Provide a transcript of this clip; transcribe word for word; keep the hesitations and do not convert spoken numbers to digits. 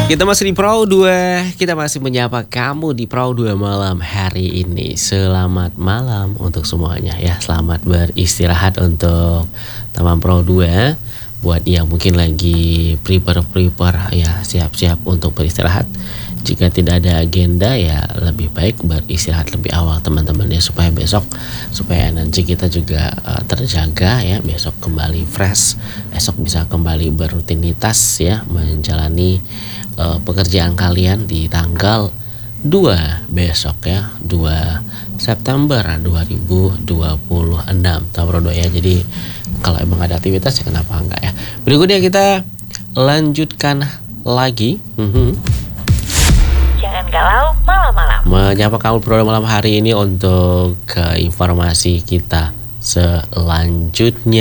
Kita masih di Pro dua, kita masih menyapa kamu di Pro dua malam hari ini. Selamat malam untuk semuanya ya. Selamat beristirahat untuk teman Pro dua. Buat yang mungkin lagi prepare-prepare ya, siap-siap untuk beristirahat. Jika tidak ada agenda ya lebih baik beristirahat lebih awal teman-teman ya, supaya besok supaya energi kita juga uh, terjaga ya, besok kembali fresh, esok bisa kembali berrutinitas ya, menjalani uh, pekerjaan kalian di tanggal dua besok ya, dua September dua ribu dua puluh enam tahun dua ya. Jadi kalau emang ada aktivitas ya kenapa enggak ya. Berikutnya kita lanjutkan lagi. Mm-hmm. Jangan galau malam-malam. Menyapa kamu program malam hari ini untuk ke informasi kita selanjutnya.